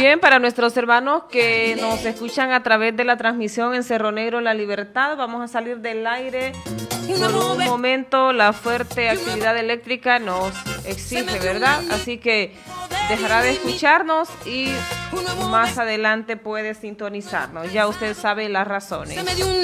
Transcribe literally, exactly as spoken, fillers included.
Bien, para nuestros hermanos que nos escuchan a través de la transmisión en Cerro Negro La Libertad, vamos a salir del aire por un momento. La fuerte actividad eléctrica nos exige, ¿verdad? Así que dejará de escucharnos y más adelante puede sintonizarnos. Ya usted sabe las razones.